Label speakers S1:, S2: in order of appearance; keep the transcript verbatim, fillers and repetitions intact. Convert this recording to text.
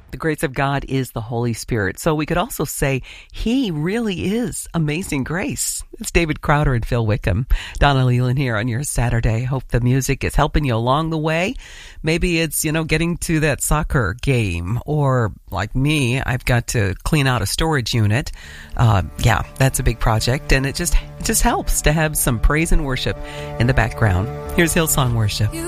S1: The grace of God is the Holy Spirit. So we could also say He really is amazing grace. It's David Crowder and Phil Wickham. Donna Leland here on your Saturday. Hope the music is helping you along the way. Maybe it's, you know, getting to that soccer game, or like me, I've got to clean out a storage unit. Uh, yeah, that's a big project, and it just, it just helps to have some praise and worship in the background. Here's Hillsong Worship.